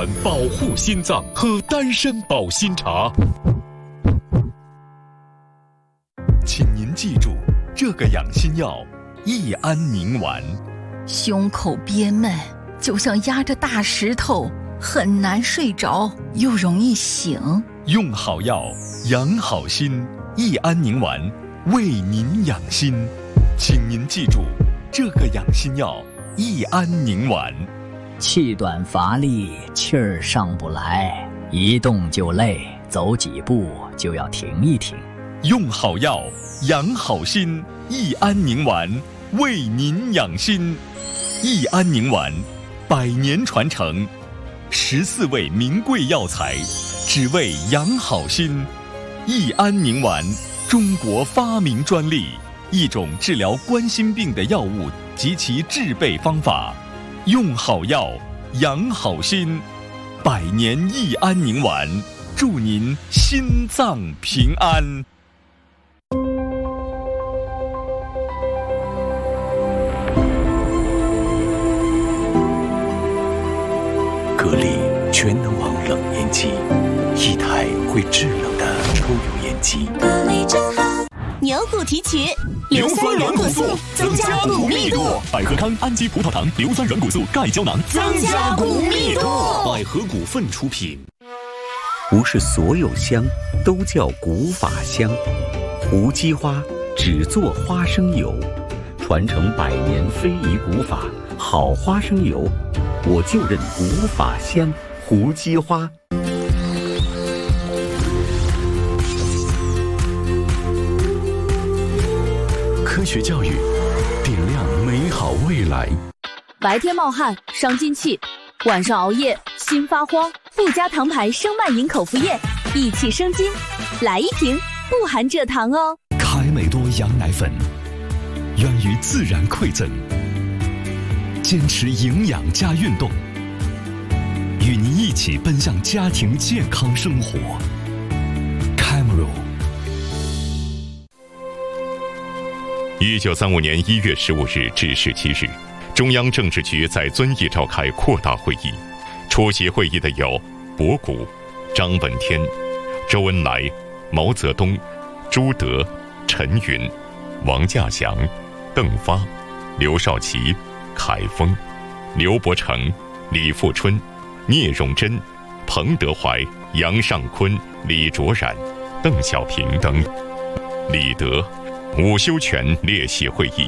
团保护心脏，喝丹参保心茶。请您记住，这个养心药益安宁丸。 胸口憋闷，就像压着大石头，很难睡着，又容易醒。 用好药，养好心，益安宁丸为您养心。请您记住，这个养心药益安宁丸。 气短乏力，气儿上不来，一动就累，走几步就要停一停。 用好药，养好心，益安宁丸为您养心。益安宁丸100年传承，14味名贵药材，只为养好心。益安宁丸，中国发明专利，一种治疗冠心病的药物及其制备方法。用好药，养好心，100年益安宁丸，祝您心脏平安。 格力全能王冷烟机，一台会制冷的抽油烟机。 格力真好。牛骨提取，硫酸软骨素增加骨密度。 百合康氨基葡萄糖硫酸软骨素钙胶囊增加骨密度。 百合股份出品。 不是所有香都叫古法香，无机花只做花生油，传承100年非遗古法，好花生油，我就认古法香胡姬花。 科学教育，点亮美好未来。 白天冒汗伤津气，晚上熬夜心发慌。富加糖牌生脉饮口服液，益气生津，来一瓶，不含蔗糖哦。 凯美多羊奶粉，源于自然馈赠，坚持营养加运动，与您一起奔向家庭健康生活。Camero。 1935年1月15日至17日，中央政治局在遵义召开扩大会议。出席会议的有博古、张闻天、周恩来、毛泽东、朱德、陈云、王稼祥、邓发、刘少奇、凯丰、刘伯承、李富春、聂荣臻、彭德怀、杨尚昆、李卓然、邓小平等。李德、伍修权列席会议。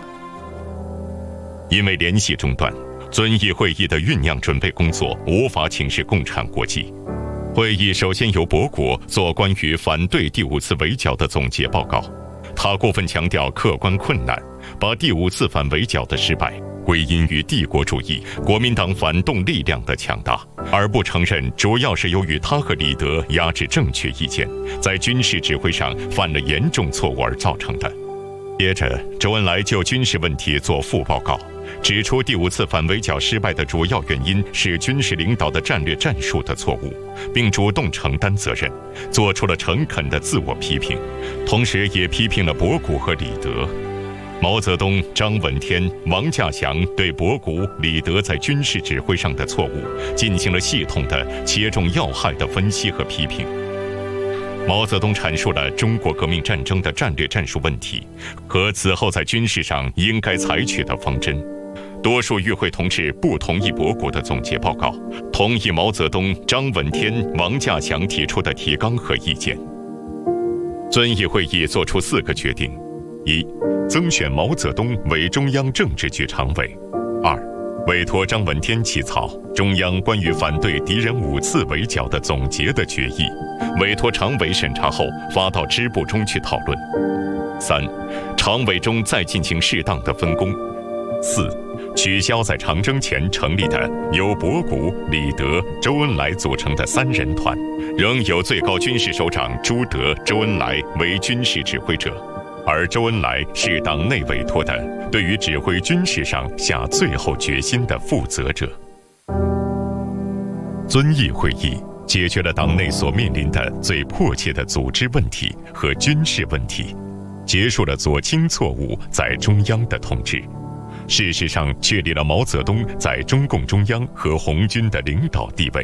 因为联系中断，遵义会议的酝酿准备工作无法请示共产国际。会议首先由博古做关于反对第5次围剿的总结报告，他过分强调客观困难，把第5次反围剿的失败归因于帝国主义、国民党反动力量的强大，而不承认主要是由于他和李德压制正确意见，在军事指挥上犯了严重错误而造成的。接着，周恩来就军事问题作副报告，指出第5次反围剿失败的主要原因是军事领导的战略战术的错误，并主动承担责任，做出了诚恳的自我批评，同时也批评了博古和李德。毛泽东、张闻天、王稼祥对博古、李德在军事指挥上的错误进行了系统的、切中要害的分析和批评。毛泽东阐述了中国革命战争的战略战术问题和此后在军事上应该采取的方针。多数与会同志不同意博古的总结报告，同意毛泽东、张闻天、王稼祥提出的提纲和意见。遵义会议作出4个决定：一、增选毛泽东为中央政治局常委；二、委托张闻天起草中央关于反对敌人5次围剿的总结的决议，委托常委审查后发到支部中去讨论；三、常委中再进行适当的分工；四、取消在长征前成立的由博古、李德、周恩来组成的3人团，仍有最高军事首长朱德、周恩来为军事指挥者，而周恩来是党内委托的，对于指挥军事上下最后决心的负责者。遵义会议解决了党内所面临的最迫切的组织问题和军事问题，结束了左倾错误在中央的统治，事实上确立了毛泽东在中共中央和红军的领导地位。